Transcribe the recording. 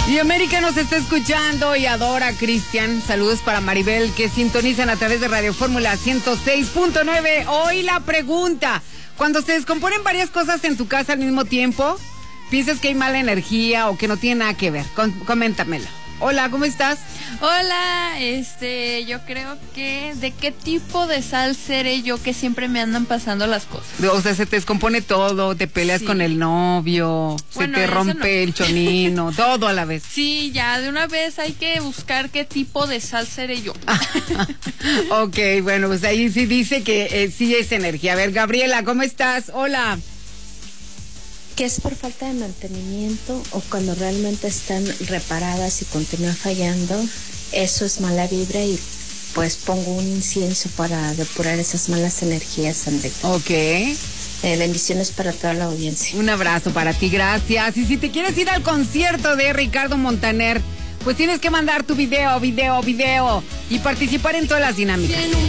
Y América nos está escuchando y adora a Cristian. Saludos para Maribel, que sintonizan a través de Radio Fórmula 106.9. Hoy la pregunta: cuando se descomponen varias cosas en tu casa al mismo tiempo, ¿piensas que hay mala energía o que no tiene nada que ver? Coméntamelo. Hola, ¿cómo estás? Hola, yo creo que ¿de qué tipo de sal seré yo que siempre me andan pasando las cosas? O sea, se te descompone todo, te peleas con el novio, bueno, se te rompe el chonino, todo a la vez. Sí, ya de una vez hay que buscar qué tipo de sal seré yo. Ok, bueno, pues ahí sí dice que sí es energía. A ver, Gabriela, ¿cómo estás? Hola. Que es por falta de mantenimiento o cuando realmente están reparadas y continúan fallando, eso es mala vibra y pues pongo un incienso para depurar esas malas energías, Enrique. Ok. Bendiciones para toda la audiencia. Un abrazo para ti, gracias. Y si te quieres ir al concierto de Ricardo Montaner, pues tienes que mandar tu video y participar en todas las dinámicas.